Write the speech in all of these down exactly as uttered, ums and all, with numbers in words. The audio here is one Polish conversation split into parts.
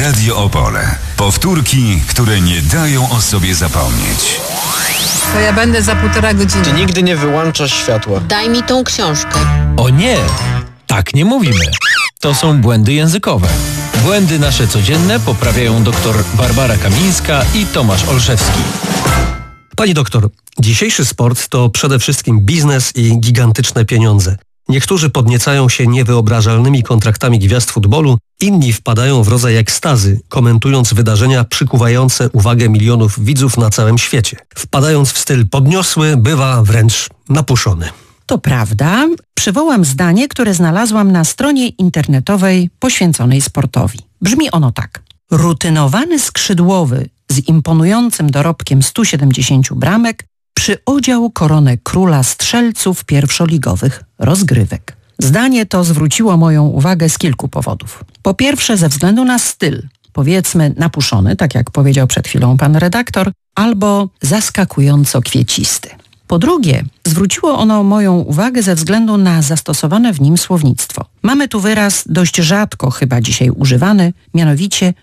Radio Opole. Powtórki, które nie dają o sobie zapomnieć. To ja będę za półtora godziny. Ty nigdy nie wyłączasz światła. Daj mi tą książkę. O nie! Tak nie mówimy. To są błędy językowe. Błędy nasze codzienne poprawiają dr Barbara Kamińska i Tomasz Olszewski. Pani doktor, dzisiejszy sport to przede wszystkim biznes i gigantyczne pieniądze. Niektórzy podniecają się niewyobrażalnymi kontraktami gwiazd futbolu, inni wpadają w rodzaj ekstazy, komentując wydarzenia przykuwające uwagę milionów widzów na całym świecie. Wpadając w styl podniosły, bywa wręcz napuszony. To prawda. Przywołam zdanie, które znalazłam na stronie internetowej poświęconej sportowi. Brzmi ono tak. Rutynowany skrzydłowy z imponującym dorobkiem stu siedemdziesięciu bramek przyodział koronę króla strzelców pierwszoligowych rozgrywek. Zdanie to zwróciło moją uwagę z kilku powodów. Po pierwsze ze względu na styl, powiedzmy napuszony, tak jak powiedział przed chwilą pan redaktor, albo zaskakująco kwiecisty. Po drugie, zwróciło ono moją uwagę ze względu na zastosowane w nim słownictwo. Mamy tu wyraz dość rzadko chyba dzisiaj używany, mianowicie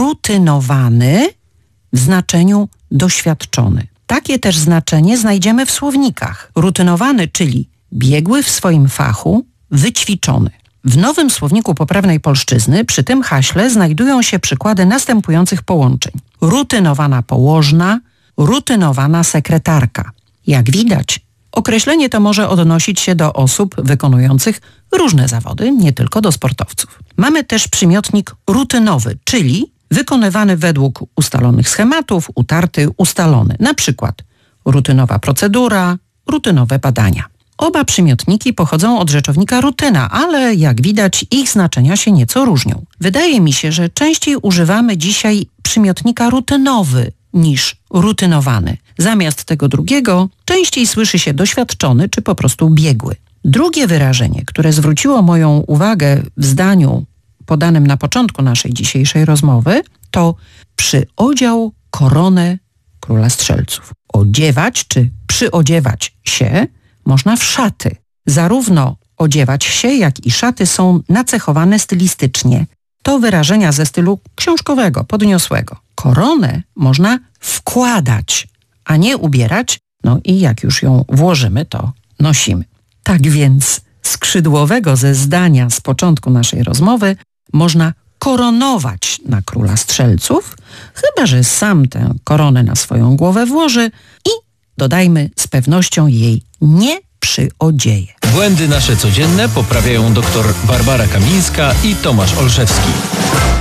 rutynowany w znaczeniu doświadczony. Takie też znaczenie znajdziemy w słownikach. Rutynowany, czyli biegły w swoim fachu, wyćwiczony. W nowym słowniku poprawnej polszczyzny przy tym haśle znajdują się przykłady następujących połączeń. Rutynowana położna, rutynowana sekretarka. Jak widać, określenie to może odnosić się do osób wykonujących różne zawody, nie tylko do sportowców. Mamy też przymiotnik rutynowy, czyli wykonywany według ustalonych schematów, utarty, ustalony. Na przykład rutynowa procedura, rutynowe badania. Oba przymiotniki pochodzą od rzeczownika rutyna, ale jak widać ich znaczenia się nieco różnią. Wydaje mi się, że częściej używamy dzisiaj przymiotnika rutynowy niż rutynowany. Zamiast tego drugiego częściej słyszy się doświadczony czy po prostu biegły. Drugie wyrażenie, które zwróciło moją uwagę w zdaniu podanym na początku naszej dzisiejszej rozmowy, to przyodział koronę króla strzelców. Odziewać czy przyodziewać się można w szaty. Zarówno odziewać się, jak i szaty są nacechowane stylistycznie. To wyrażenia ze stylu książkowego, podniosłego. Koronę można wkładać, a nie ubierać, no i jak już ją włożymy, to nosimy. Tak więc skrzydłowego ze zdania z początku naszej rozmowy można koronować na króla strzelców, chyba że sam tę koronę na swoją głowę włoży i, dodajmy, z pewnością jej nie przyodzieje. Błędy nasze codzienne poprawiają dr Barbara Kamińska i Tomasz Olszewski.